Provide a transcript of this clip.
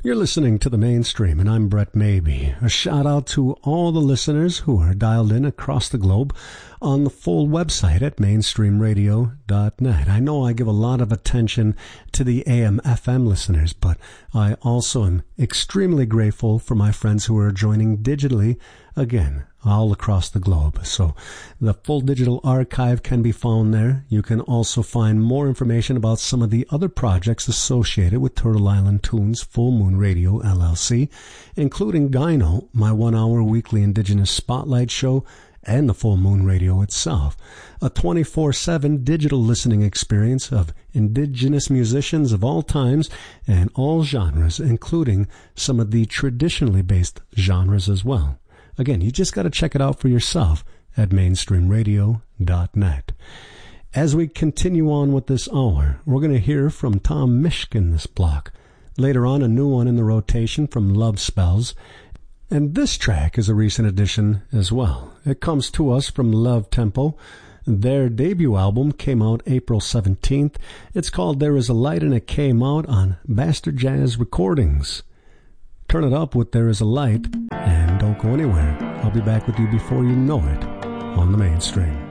You're listening to The Mainstream, and I'm Brett Maybe. A shout out to all the listeners who are dialed in across the globe on the full website at mainstreamradio.net. I know I give a lot of attention to the AM/FM listeners, but I also am extremely grateful for my friends who are joining digitally, again, all across the globe. So the full digital archive can be found there. You can also find more information about some of the other projects associated with Turtle Island Tunes Full Moon Radio LLC, including Gyno, my 1-hour weekly Indigenous Spotlight show, and the Full Moon Radio itself, a 24/7 digital listening experience of Indigenous musicians of all times and all genres, including some of the traditionally based genres as well. Again, you just got to check it out for yourself at mainstreamradio.net. As we continue on with this hour, we're going to hear from Tom Mishkin this block. Later on, a new one in the rotation from Love Spells. And this track is a recent addition as well. It comes to us from Love Tempo. Their debut album came out April 17th. It's called There Is a Light, and it came out on Bastard Jazz Recordings. Turn it up with There Is a Light, and don't go anywhere. I'll be back with you before you know it on The Mainstream.